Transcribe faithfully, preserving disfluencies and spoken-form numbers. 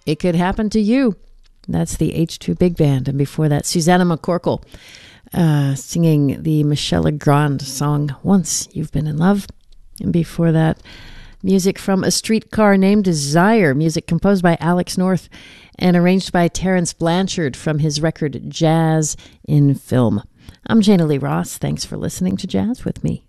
It Could Happen to You. That's the H two Big Band. And before that, Susanna McCorkle uh, singing the Michel Legrand song, Once You've Been in Love. And before that, music from A Streetcar Named Desire, music composed by Alex North and arranged by Terence Blanchard from his record Jazz in Film. I'm Jana Lee Ross. Thanks for listening to Jazz with me.